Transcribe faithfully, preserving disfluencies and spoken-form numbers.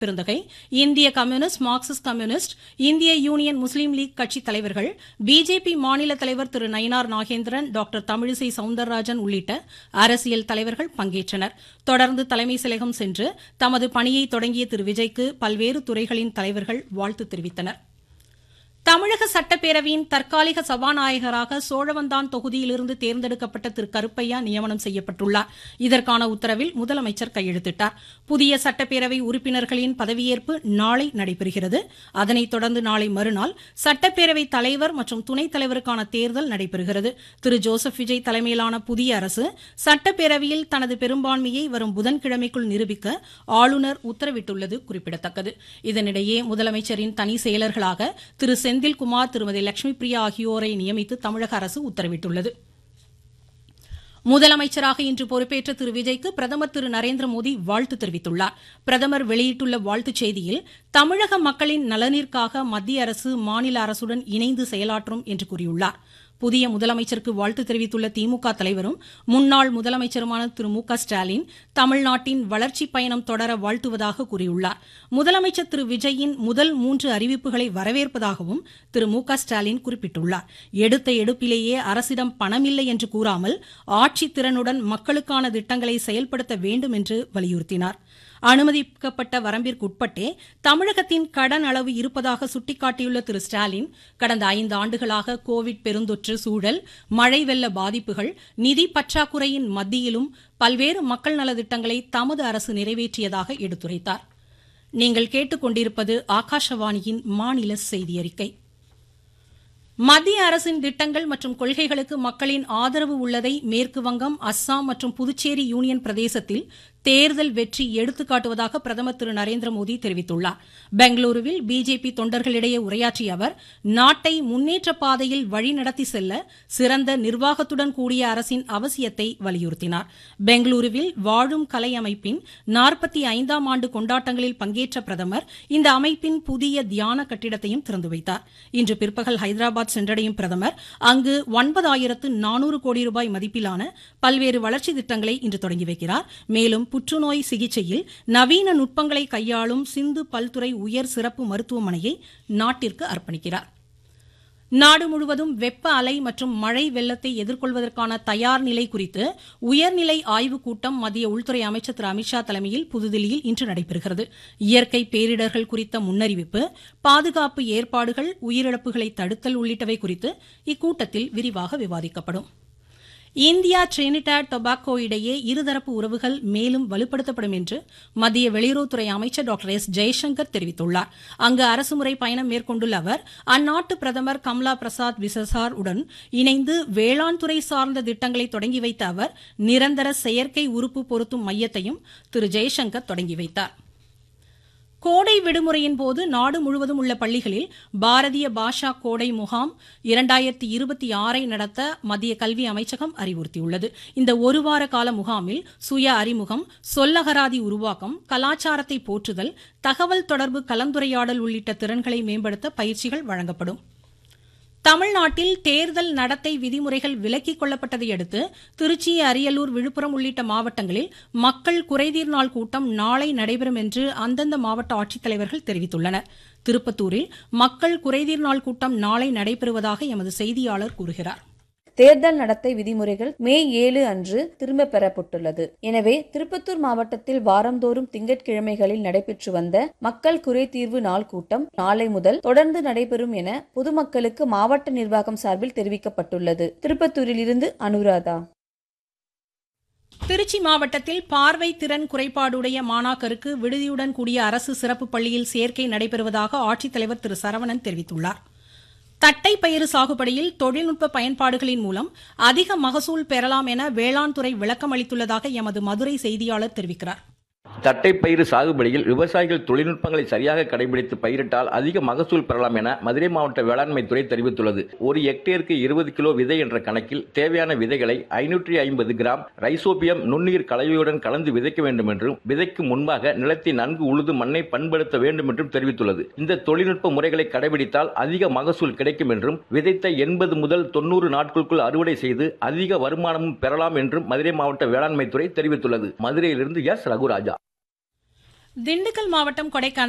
பெருந்தகை, இந்திய communist, Marxist communist, இந்திய union முஸ்லீம் league கட்சித் தலைவர்கள், பிஜேபி மாநில தலைவர் திரு நயினார் நாகேந்திரன், டாக்டர் தமிழிசை சவுந்தரராஜன் உள்ளிட்ட அரசியல் தலைவர்கள் பங்கேற்றனர். தொடர்ந்து தலைமை செயலகம் சென்று தமது பணியை தொடங்கிய திரு விஜய்க்கு பல்வேறு துறைகளின் தலைவர்கள் வாழ்த்து தெரிவித்தனர். தமிழக சட்டப்பேரவையின் தற்காலிக சபாநாயகராக சோழவந்தான் தொகுதியிலிருந்து தேர்ந்தெடுக்கப்பட்ட திரு கருப்பையா நியமனம் செய்யப்பட்டுள்ளார். இதற்கான உத்தரவில் முதலமைச்சர் கையெழுத்திட்டார். புதிய சட்டப்பேரவை உறுப்பினர்களின் பதவியேற்பு நாளை நடைபெறுகிறது. அதனைத் தொடர்ந்து நாளை மறுநாள் சட்டப்பேரவை தலைவர் மற்றும் துணைத் தலைவருக்கான தேர்தல் நடைபெறுகிறது. திரு ஜோசப் விஜய் தலைமையிலான புதிய அரசு சட்டப்பேரவையில் தனது பெரும்பான்மையை வரும் புதன்கிழமைக்குள் நிரூபிக்க ஆளுநர் உத்தரவிட்டுள்ளது குறிப்பிடத்தக்கது. இதனிடையே முதலமைச்சரின் தனி செயலர்களாக திரு செந்தில்குமார், திருமதி லட்சுமி பிரியா ஆகியோரை நியமித்து தமிழக அரசு உத்தரவிட்டுள்ளது. முதலமைச்சராக இன்று பொறுப்பேற்ற திரு விஜய்க்கு பிரதமர் திரு நரேந்திர மோடி வாழ்த்து தெரிவித்துள்ளார். பிரதமர் வெளியிட்டுள்ள வாழ்த்துச் செய்தியில் தமிழக மக்களின் நலனிற்காக மத்திய அரசு மாநில அரசுடன் இணைந்து செயலாற்றும் என்று கூறியுள்ளார். புதிய முதலமைச்சருக்கு வாழ்த்து தெரிவித்துள்ள திமுக தலைவரும் முன்னாள் முதலமைச்சருமான திரு மு க ஸ்டாலின் தமிழ்நாட்டின் வளர்ச்சிப் பயணம் தொடர வாழ்த்துவதாக கூறியுள்ளார். முதலமைச்சர் திரு விஜயின் முதல் மூன்று அறிவிப்புகளை வரவேற்பதாகவும் திரு மு க ஸ்டாலின் குறிப்பிட்டுள்ளார். எடுத்த எடுப்பிலேயே அரசிடம் பணமில்லை என்று கூறாமல் ஆட்சித் திறனுடன் மக்களுக்கான திட்டங்களை செயல்படுத்த வேண்டும் என்று வலியுறுத்தினார். அனுமதிக்கப்பட்ட வரம்பிற்குட்பட்டே தமிழகத்தின் கடன் அளவு இருப்பதாக சுட்டிக்காட்டியுள்ள திரு ஸ்டாலின், கடந்த ஐந்து ஆண்டுகளாக கோவிட் பெருந்தொற்று சூழல், மழை வெள்ள பாதிப்புகள், நிதி பற்றாக்குறையின் மத்தியிலும் பல்வேறு மக்கள் நலத்திட்டங்களை தமது அரசு நிறைவேற்றியதாக எடுத்துரைத்தார். நீங்கள் கேட்டுக்கொண்டிருப்பது ஆகாஷவாணியின் மாநில செய்தி அறிக்கை. மத்திய அரசின் திட்டங்கள் மற்றும் கொள்கைகளுக்கு மக்களின் ஆதரவு உள்ளதை மேற்கு வங்கம், அஸ்ஸாம் மற்றும் புதுச்சேரி யூனியன் பிரதேசத்தில் தேர்தல் வெற்றி எடுத்துக்காட்டுவதாக பிரதமர் திரு நரேந்திர மோடி தெரிவித்துள்ளார். பெங்களூருவில் பிஜேபி தொண்டர்களிடையே உரையாற்றிய அவர், நாட்டை முன்னேற்ற பாதையில் வழிநடத்தி செல்ல சிறந்த நிர்வாகத்துடன் கூடிய அரசின் அவசியத்தை வலியுறுத்தினார். பெங்களூருவில் வாழும் கலை அமைப்பின் நாற்பத்தி ஐந்தாம் ஆண்டு கொண்டாட்டங்களில் பங்கேற்ற பிரதமர் இந்த அமைப்பின் புதிய தியான கட்டிடத்தையும் திறந்து வைத்தார். இன்று பிற்பகல் ஹைதராபாத் சென்றடையும் பிரதமர் அங்கு ஒன்பதாயிரத்து நானூறு கோடி ரூபாய் மதிப்பிலான பல்வேறு வளர்ச்சி திட்டங்களை இன்று தொடங்கி வைக்கிறார். மேலும் புற்றுநோய் சிகிச்சையில் நவீன நுட்பங்களை கையாளும் சிந்து பல்துறை உயர் சிறப்பு மருத்துவமனையை நாட்டிற்கு அர்ப்பணிக்கிறார். நாடு முழுவதும் வெப்ப அலை மற்றும் மழை வெள்ளத்தை எதிர்கொள்வதற்கான தயார் நிலை குறித்து உயர்நிலை ஆய்வுக் கூட்டம் மத்திய உள்துறை அமைச்சர் திரு அமித்ஷா தலைமையில் புதுதில்லியில் இன்று நடைபெறுகிறது. இயற்கை பேரிடர்கள் குறித்த முன்னறிவிப்பு, பாதுகாப்பு ஏற்பாடுகள், உயிரிழப்புகளை தடுத்தல் உள்ளிட்டவை குறித்து இக்கூட்டத்தில் விரிவாக விவாதிக்கப்படும். இந்தியா டிரினிடாட் டொபாக்கோ இடையே இருதரப்பு உறவுகள் மேலும் வலுப்படுத்தப்படும் என்று மத்திய வெளியுறவுத்துறை அமைச்சர் டாக்டர் எஸ் ஜெய்சங்கர் தெரிவித்துள்ளார். அங்கு அரசுமுறை பயணம் மேற்கொண்டுள்ள அவர் அந்நாட்டு பிரதமர் கம்லா பிரசாத் பிசசார் உடன் இணைந்து வேளாண் துறை சார்ந்த திட்டங்களை தொடங்கி வைத்த அவர் நிரந்தர செயற்கை உறுப்பு பொருத்தும் மையத்தையும் திரு ஜெய்சங்கர் தொடங்கி வைத்தார். கோடை விடுமுறையின் போது நாடு முழுவதும் உள்ள பள்ளிகளில் பாரதிய பாஷா கோடை முகாம் இரண்டாயிரத்தி இருபத்தி ஆறை நடத்த மத்திய கல்வி அமைச்சகம் அறிவுறுத்தியுள்ளது. இந்த ஒருவார கால முகாமில் சுய அறிமுகம், சொல்லகராதி உருவாக்கம், கலாச்சாரத்தை போற்றுதல், தகவல் தொடர்பு கலந்துரையாடல் உள்ளிட்ட திறன்களை மேம்படுத்த பயிற்சிகள் வழங்கப்படும். தமிழ்நாட்டில் தேர்தல் நடத்தை விதிமுறைகள் விலக்கிக் கொள்ளப்பட்டதை அடுத்து திருச்சி, அரியலூர், விழுப்புரம் உள்ளிட்ட மாவட்டங்களில் மக்கள் குறைதீர் நாள் கூட்டம் நாளை நடைபெறும் என்று அந்தந்த மாவட்ட ஆட்சித்தலைவர்கள் தெரிவித்துள்ளனர். திருப்பத்தூரில் மக்கள் குறைதீர் நாள் கூட்டம் நாளை நடைபெறுவதாக எமது செய்தியாளர் கூறுகிறார். தேர்தல் நடத்தை விதிமுறைகள் மே ஏழு அன்று திரும்ப பெறப்பட்டுள்ளது. எனவே திருப்பத்தூர் மாவட்டத்தில் வாரந்தோறும் திங்கட்கிழமைகளில் நடைபெற்று வந்த மக்கள் குறைதீர்வு நாள் கூட்டம் நாளை முதல் தொடர்ந்து நடைபெறும் என பொதுமக்களுக்கு மாவட்ட நிர்வாகம் சார்பில் தெரிவிக்கப்பட்டுள்ளது. திருப்பத்தூரில் இருந்து அனுராதா. திருச்சி மாவட்டத்தில் பார்வை திறன் குறைபாடுடைய மாணாக்கருக்கு விடுதியுடன் கூடிய அரசு சிறப்பு பள்ளியில் சேர்க்கை நடைபெறுவதாக ஆட்சித்தலைவர் திரு சரவணன் தெரிவித்துள்ளார். தட்டை பயிறு சாகுபடியில் தொழில்நுட்ப பயன்பாடுகளின் மூலம் அதிக மகசூல் பெறலாம் என வேளாண் துறை விளக்கம் அளித்துள்ளதாக எமது மதுரை செய்தியாளர் தெரிவிக்கிறார். தட்டைப்பயிறு சாகுபடியில் விவசாயிகள் தொழில்நுட்பங்களை சரியாக கடைபிடித்து பயிரிட்டால் அதிக மகசூல் பெறலாம் என மதுரை மாவட்ட வேளாண்மை துறை தெரிவித்துள்ளது. ஒரு ஹெக்டேருக்கு இருபது கிலோ விதை என்ற கணக்கில் தேவையான விதைகளை ஐநூற்றி ஐம்பது கிராம் ரைசோபியம் நுண்ணுயிர் கலவையுடன் கலந்து விதைக்க வேண்டும் என்றும், விதைக்கு முன்பாக நிலத்தை நன்கு உழுது மண்ணை பண்படுத்த வேண்டும் என்றும் தெரிவித்துள்ளது. இந்த தொழில்நுட்ப முறைகளை கடைபிடித்தால் அதிக மகசூல் கிடைக்கும் என்றும், விதைத்த எண்பது முதல் தொன்னூறு நாட்களுக்குள் அறுவடை செய்து அதிக வருமானமும் பெறலாம் என்றும் மதுரை மாவட்ட வேளாண்மை துறை தெரிவித்துள்ளது. மதுரையிலிருந்து எஸ் ரகுராஜா. திண்டுக்கல் மாவட்டம் கொடைக்கானல்